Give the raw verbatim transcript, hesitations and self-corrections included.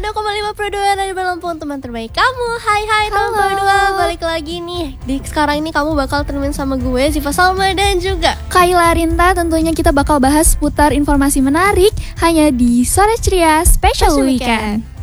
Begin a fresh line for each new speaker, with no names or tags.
satu koma lima Pro dua dari Lampung, teman terbaik kamu. Hai hai teman Pro dua, balik lagi nih. Di sekarang ini kamu bakal temenin sama gue Ziva Salma dan juga
Kayla Rinta. Tentunya kita bakal bahas seputar informasi menarik hanya di Sore Ceria Special, Special Weekend, Weekend.